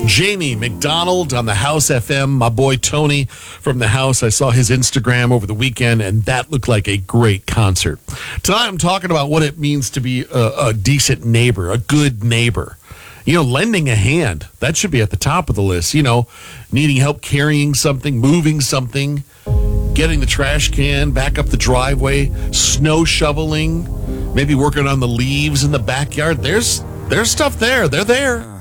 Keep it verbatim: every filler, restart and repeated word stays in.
Jamie McDonald on the House F M. My boy Tony from the House. I saw his Instagram over the weekend, and that looked like a great concert. Tonight I'm talking about what it means to be a, a decent neighbor, a good neighbor. You know, lending a hand. That should be at the top of the list. You know, needing help carrying something, moving something, getting the trash can back up the driveway, snow shoveling, maybe working on the leaves in the backyard. There's there's stuff there. They're there.